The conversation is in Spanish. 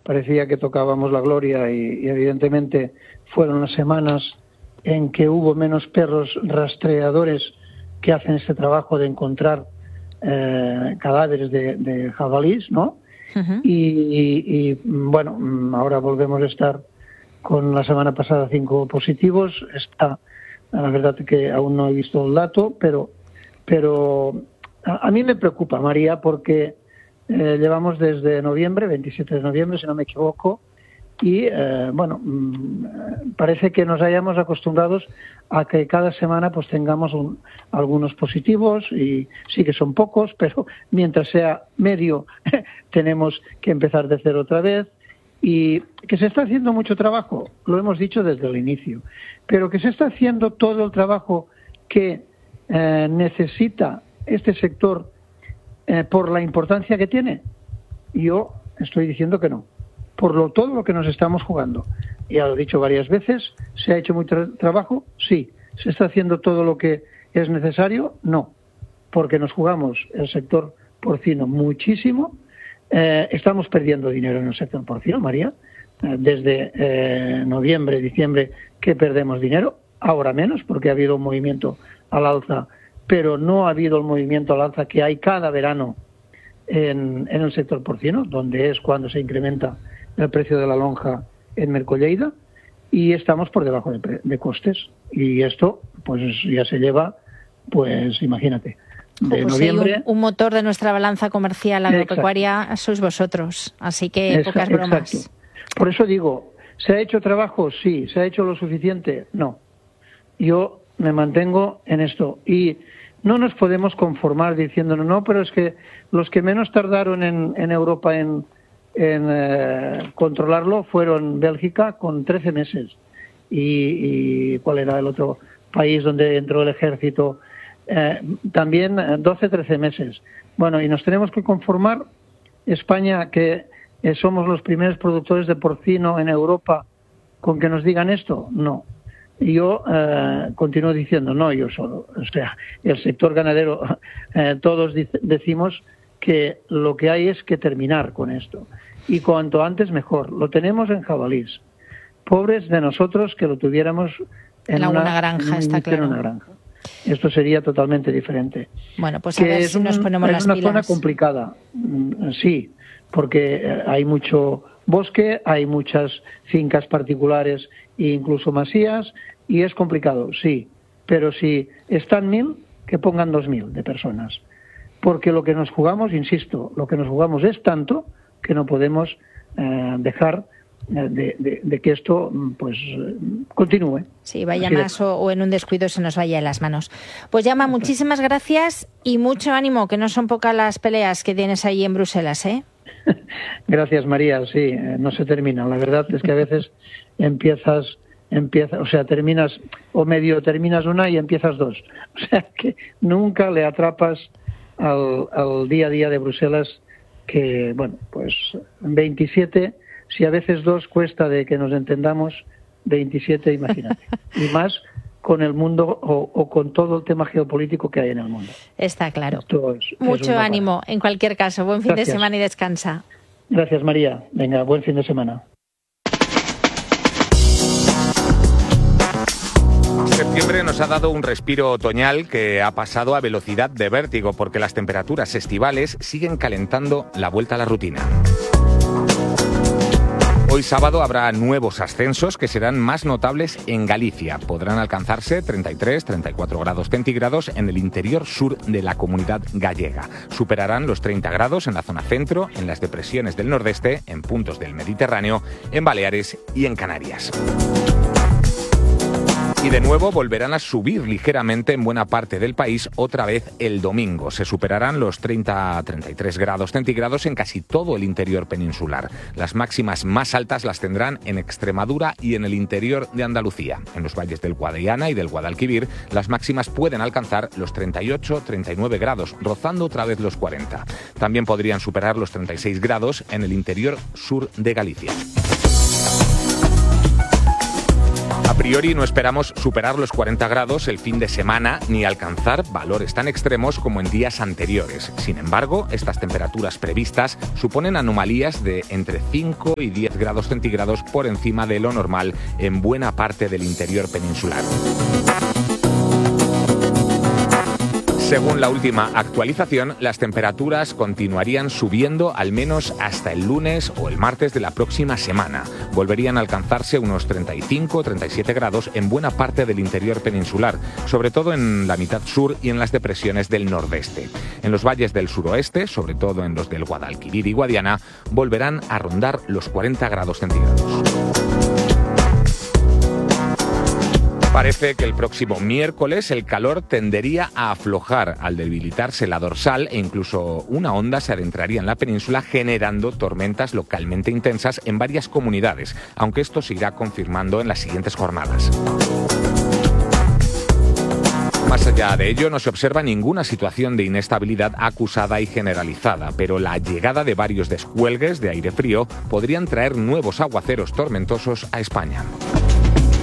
parecía que tocábamos la gloria y evidentemente fueron las semanas en que hubo menos perros rastreadores que hacen este trabajo de encontrar cadáveres de jabalís, ¿no? Uh-huh. Y bueno, ahora volvemos a estar con la semana pasada 5 positivos. La verdad que aún no he visto el dato, pero a mí me preocupa, María, porque llevamos desde noviembre, 27 de noviembre, si no me equivoco, y bueno, parece que nos hayamos acostumbrados a que cada semana pues tengamos algunos positivos, y sí que son pocos, pero mientras sea medio tenemos que empezar de cero otra vez. Y que se está haciendo mucho trabajo, lo hemos dicho desde el inicio, pero que se está haciendo todo el trabajo que necesita este sector por la importancia que tiene. Yo estoy diciendo que no. Por todo lo que nos estamos jugando. Ya lo he dicho varias veces, ¿se ha hecho mucho trabajo? Sí. ¿Se está haciendo todo lo que es necesario? No. Porque nos jugamos el sector porcino muchísimo. Estamos perdiendo dinero en el sector porcino, María. Desde noviembre, diciembre que perdemos dinero. Ahora menos, porque ha habido un movimiento al alza, pero no ha habido el movimiento al alza que hay cada verano en el sector porcino, donde es cuando se incrementa el precio de la lonja en Mercolleda, y estamos por debajo de costes. Y esto pues ya se lleva, pues imagínate, de pues noviembre. Sí, un motor de nuestra balanza comercial agropecuaria. Exacto. Sois vosotros, así que pocas bromas. Exacto. Por eso digo, ¿se ha hecho trabajo? Sí. ¿Se ha hecho lo suficiente? No. Yo me mantengo en esto, y no nos podemos conformar diciéndonos, no, pero es que los que menos tardaron en Europa en controlarlo fueron Bélgica, con 13 meses. Y ¿cuál era el otro país donde entró el ejército? También 12, 13 meses. Bueno, y nos tenemos que conformar, España, que somos los primeros productores de porcino en Europa, con que nos digan esto. No. Yo continúo diciendo, no yo solo, o sea, el sector ganadero, todos decimos que lo que hay es que terminar con esto, y cuanto antes mejor. Lo tenemos en jabalís. Pobres de nosotros que lo tuviéramos en una granja, está claro. En una granja. Esto sería totalmente diferente. Bueno, pues a ver si nos ponemos las pilas. Es una zona complicada, sí, porque hay mucho bosque, hay muchas fincas particulares e incluso masías, y es complicado, sí, pero si están 1.000, que pongan 2.000 de personas, porque lo que nos jugamos, insisto, lo que nos jugamos es tanto que no podemos dejar de que esto pues continúe. Sí, vaya más o en un descuido se nos vaya de las manos. Pues Jaume, muchísimas gracias y mucho ánimo, que no son pocas las peleas que tienes ahí en Bruselas, ¿eh? Gracias, María. Sí, no se terminan. La verdad es que a veces empiezas, o sea, terminas o medio terminas una y empiezas dos. O sea, que nunca le atrapas al día a día de Bruselas, que, bueno, pues 27, si a veces 2 cuesta de que nos entendamos, 27, imagínate. Y más con el mundo o con todo el tema geopolítico que hay en el mundo. Está claro. Mucho ánimo, en cualquier caso. Buen fin de semana y descansa. Gracias, María. Venga, buen fin de semana. Septiembre nos ha dado un respiro otoñal que ha pasado a velocidad de vértigo, porque las temperaturas estivales siguen calentando la vuelta a la rutina. Hoy sábado habrá nuevos ascensos que serán más notables en Galicia. Podrán alcanzarse 33-34 grados centígrados en el interior sur de la Comunidad Gallega. Superarán los 30 grados en la zona centro, en las depresiones del nordeste, en puntos del Mediterráneo, en Baleares y en Canarias. Y de nuevo volverán a subir ligeramente en buena parte del país otra vez el domingo. Se superarán los 30-33 grados centígrados en casi todo el interior peninsular. Las máximas más altas las tendrán en Extremadura y en el interior de Andalucía. En los valles del Guadiana y del Guadalquivir, las máximas pueden alcanzar los 38-39 grados, rozando otra vez los 40. También podrían superar los 36 grados en el interior sur de Galicia. A priori no esperamos superar los 40 grados el fin de semana ni alcanzar valores tan extremos como en días anteriores. Sin embargo, estas temperaturas previstas suponen anomalías de entre 5 y 10 grados centígrados por encima de lo normal en buena parte del interior peninsular. Según la última actualización, las temperaturas continuarían subiendo al menos hasta el lunes o el martes de la próxima semana. Volverían a alcanzarse unos 35 o 37 grados en buena parte del interior peninsular, sobre todo en la mitad sur y en las depresiones del nordeste. En los valles del suroeste, sobre todo en los del Guadalquivir y Guadiana, volverán a rondar los 40 grados centígrados. Parece que el próximo miércoles el calor tendería a aflojar al debilitarse la dorsal e incluso una onda se adentraría en la península generando tormentas localmente intensas en varias comunidades, aunque esto se irá confirmando en las siguientes jornadas. Más allá de ello, no se observa ninguna situación de inestabilidad acusada y generalizada, pero la llegada de varios descuelgues de aire frío podrían traer nuevos aguaceros tormentosos a España.